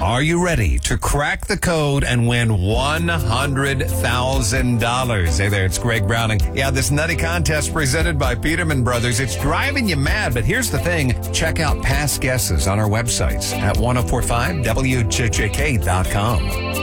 Are you ready to crack the code and win $100,000? Hey there, it's Greg Browning. Yeah, this nutty contest presented by Peterman Brothers. It's driving you mad, but here's the thing. Check out past guesses on our websites at 1045wjjk.com.